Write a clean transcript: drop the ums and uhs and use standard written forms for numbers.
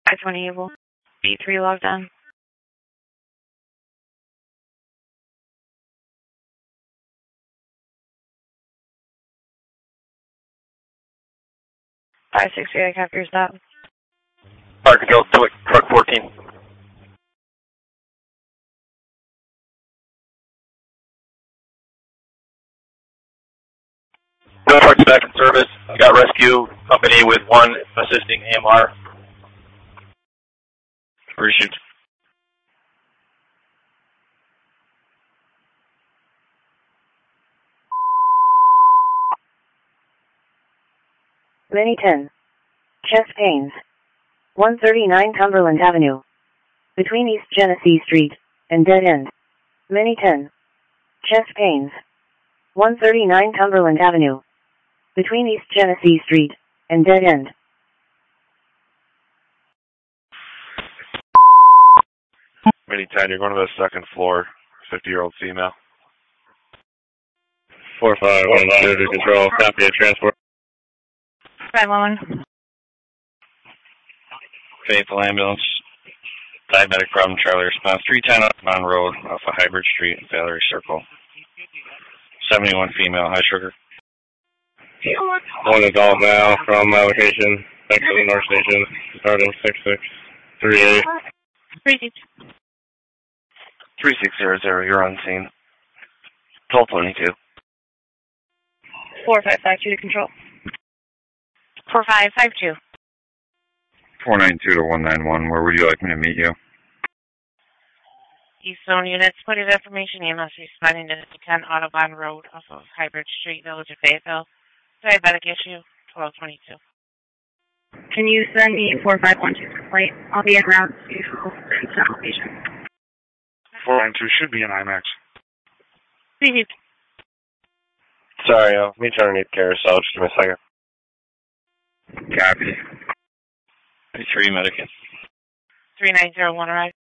I-20 Able. B3 logged on. I copy your stop. Fire control, truck 14. No trucks back in service. We got rescue company with one assisting AMR. Appreciate it. Mini 10. Chest pains. 139 Cumberland Avenue. Between East Genesee Street and Dead End. Mini 10. Chest pains. 139 Cumberland Avenue. Between East Genesee Street and Dead End. Mini 10, you're going to the second floor, 50-year-old female. 4512 to control, copy of transport. 511. Faithful ambulance, diabetic problem, Charlie response, 310 on road off of Hybrid Street, Valerie Circle. 71 female, high sugar. One adult now from my location, back to the North Station, starting 6638. 3600, you're on scene. 1222. 4552 to control. 4552. 492 to 191, where would you like me to meet you? East Zone units, point of information, EMS responding to 10 Audubon Road off of Hybrid Street, Village of Fayetteville. Diabetic issue, 1222. Can you send me 4512 complaint? I'll be en route to Central Station. 492 should be an IMAX. Sorry, me trying to need carousel, just give me a second. Copy. 3 Medicate. 3901 arrive.